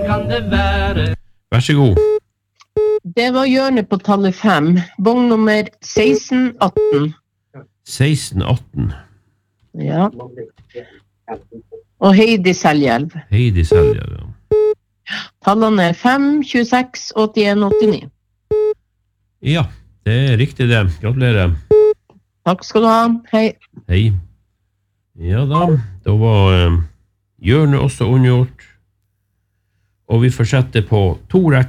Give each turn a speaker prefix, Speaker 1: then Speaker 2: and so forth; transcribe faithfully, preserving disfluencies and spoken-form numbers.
Speaker 1: kan det være.
Speaker 2: Vær så god.
Speaker 3: Det var hjørnet på tallet fem. Vogn nummer seksten atten.
Speaker 2: seksten atten.
Speaker 3: Ja. Og Heidi Seljelv.
Speaker 2: Heidi Seljelv, ja.
Speaker 3: Tallene er fem, tjueseks, åttien, åttini.
Speaker 2: Ja, det er riktig det. Gratulerer.
Speaker 3: Takk skal du ha. Hei.
Speaker 2: Hei. Ja da, da var eh, hjørnet også unnagjort. Og vi fortsetter på to rekker.